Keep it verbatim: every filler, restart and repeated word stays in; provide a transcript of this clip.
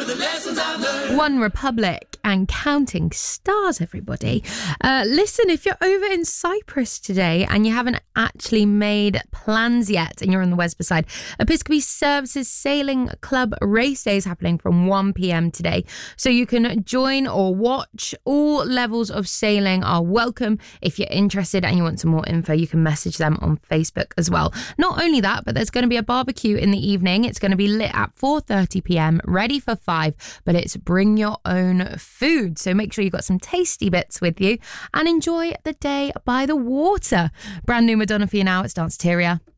the lessons I've learned. One Republic and counting stars, everybody. Uh, listen, if you're over in Cyprus today and you haven't actually made plans yet and you're on the Wesba side, Episcopi Services Sailing Club race day is happening from one p.m. today. So you can join or watch. All levels of sailing are welcome. If you're interested and you want some more info, you can message them on Facebook as well. Not only that, but there's going to be a barbecue in the evening. It's going to be lit at four thirty p.m, ready for five, but it's bring your own food. So make sure you've got some tasty bits with you and enjoy the day by the water. Brand new Madonna for you now. It's Danceteria.